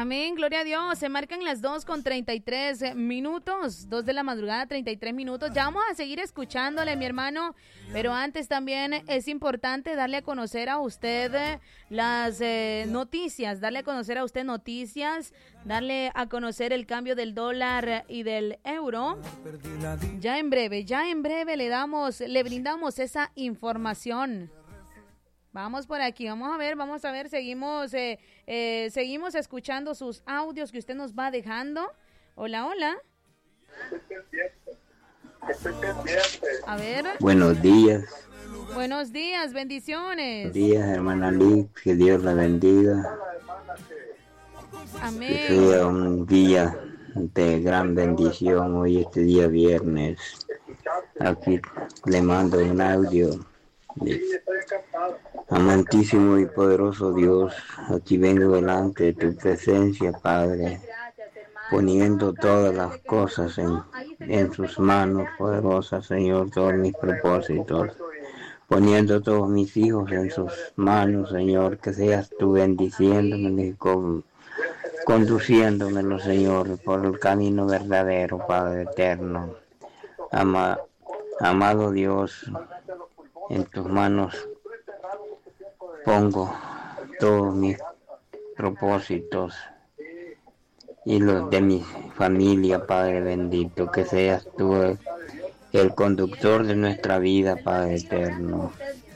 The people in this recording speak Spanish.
Amén, gloria a Dios. Se marcan las 2:33 minutos, 2 de la madrugada, 33 minutos. Ya vamos a seguir escuchándole, mi hermano, pero antes también es importante darle a conocer a usted las noticias, darle a conocer darle a conocer el cambio del dólar y del euro. Ya en breve le brindamos esa información. Vamos por aquí, vamos a ver, seguimos escuchando sus audios que usted nos va dejando. Hola. Estoy pendiente. A ver. Buenos días. Buenos días, bendiciones. Buenos días, hermana Liz, que Dios la bendiga. Amén. Que sea un día de gran bendición hoy, este día viernes. Aquí le mando un audio. Amantísimo y poderoso Dios, aquí vengo delante de tu presencia, Padre, poniendo todas las cosas en sus manos poderosas, Señor, todos mis propósitos, poniendo todos mis hijos en sus manos, Señor, que seas tú bendiciéndome y conduciéndomelo, Señor, por el camino verdadero, Padre eterno. Amado Dios, en tus manos pongo todos mis propósitos y los de mi familia, Padre bendito, que seas tú el conductor de nuestra vida, Padre eterno.